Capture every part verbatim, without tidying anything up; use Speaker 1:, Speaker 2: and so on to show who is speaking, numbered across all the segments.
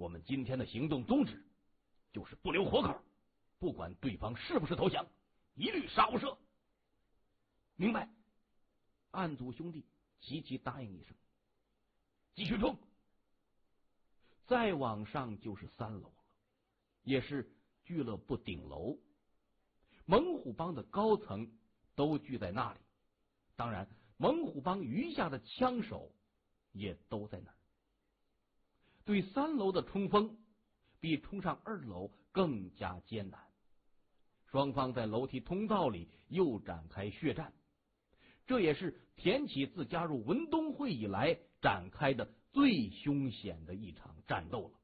Speaker 1: 我们今天的行动宗旨就是不留活口，不管对方是不是投降，一律杀无赦。明白？暗祖兄弟齐齐答应一声，继续冲。再往上就是三楼了，也是俱乐部顶楼，猛虎帮的高层都聚在那里，当然猛虎帮余下的枪手也都在那儿。对三楼的冲锋比冲上二楼更加艰难，双方在楼梯通道里又展开血战，这也是田启自加入文东会以来展开的最凶险的一场战斗了。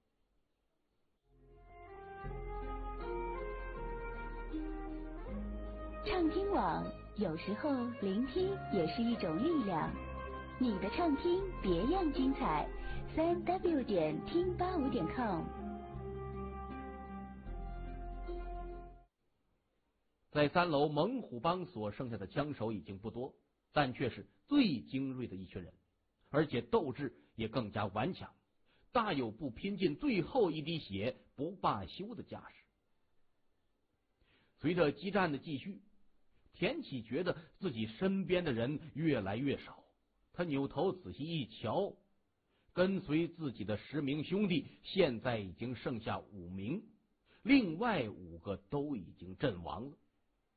Speaker 2: 畅听网，有时候聆听也是一种力量。你的畅听别样精彩，三 w 点听八五点 com。
Speaker 1: 在三楼，猛虎帮所剩下的枪手已经不多，但却是最精锐的一群人，而且斗志也更加顽强，大有不拼尽最后一滴血不罢休的架势。随着激战的继续，田启觉得自己身边的人越来越少，他扭头仔细一瞧，跟随自己的十名兄弟现在已经剩下五名，另外五个都已经阵亡了。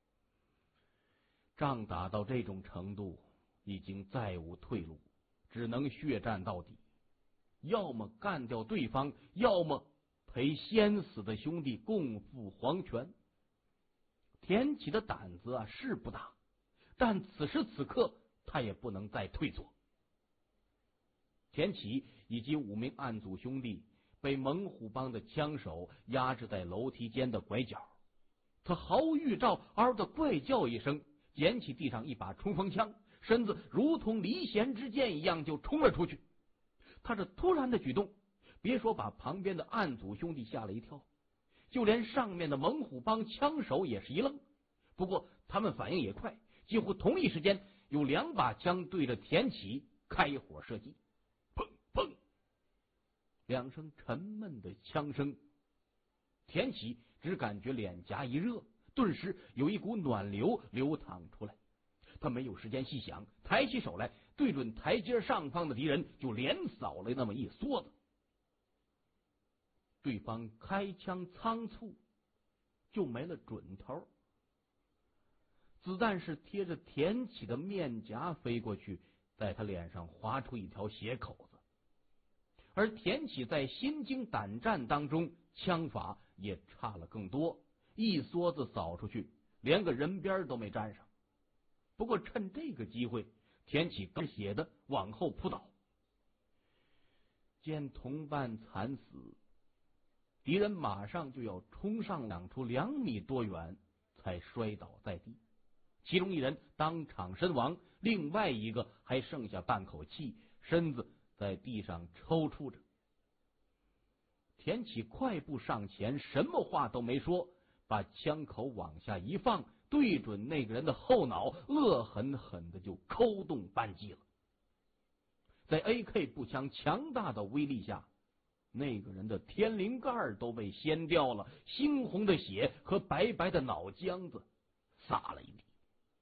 Speaker 1: 仗打到这种程度，已经再无退路，只能血战到底，要么干掉对方，要么陪先死的兄弟共赴黄泉。田启的胆子啊是不大，但此时此刻他也不能再退缩。田启以及五名暗祖兄弟被猛虎帮的枪手压制在楼梯间的拐角，他毫无预兆嗷的怪叫一声，捡起地上一把冲锋枪，身子如同离弦之箭一样就冲了出去。他这突然的举动，别说把旁边的暗祖兄弟吓了一跳，就连上面的猛虎帮枪手也是一愣。不过他们反应也快，几乎同一时间有两把枪对着田启开火射击。砰砰两声沉闷的枪声，田启只感觉脸颊一热，顿时有一股暖流流淌出来。他没有时间细想，抬起手来，对准台阶上方的敌人就连扫了那么一梭子。对方开枪仓促，就没了准头，子弹是贴着田启的面颊飞过去，在他脸上划出一条血口子。而田启在心惊胆战当中，枪法也差了更多，一梭子扫出去，连个人边都没沾上。不过趁这个机会，田启刚血的往后扑倒，见同伴惨死，敌人马上就要冲上两处两米多远，才摔倒在地。其中一人当场身亡，另外一个还剩下半口气，身子在地上抽搐着。田启快步上前，什么话都没说，把枪口往下一放，对准那个人的后脑，恶狠狠的就扣动扳机了。在 A K 步枪强大的威力下，那个人的天灵盖都被掀掉了，猩红的血和白白的脑浆子洒了一地。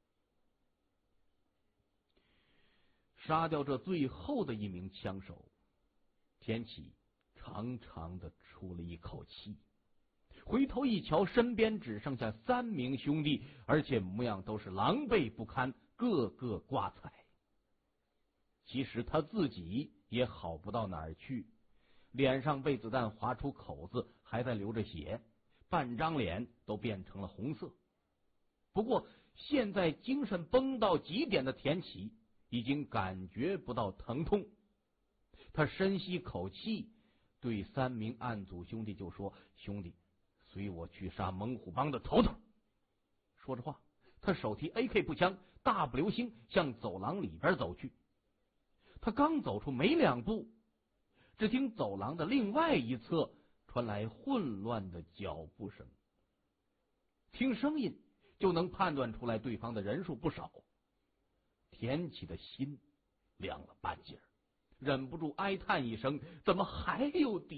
Speaker 1: 杀掉这最后的一名枪手，田启长长的出了一口气，回头一瞧，身边只剩下三名兄弟，而且模样都是狼狈不堪，个个挂彩。其实他自己也好不到哪儿去，脸上被子弹划出口子，还在流着血，半张脸都变成了红色。不过现在精神绷到极点的田启已经感觉不到疼痛，他深吸口气，对三名暗祖兄弟就说：“兄弟，随我去杀猛虎帮的头头。”说着话，他手提 A K 步枪，大步流星向走廊里边走去。他刚走出没两步，只听走廊的另外一侧传来混乱的脚步声，听声音就能判断出来对方的人数不少。田启的心凉了半截，忍不住哀叹一声：怎么还有敌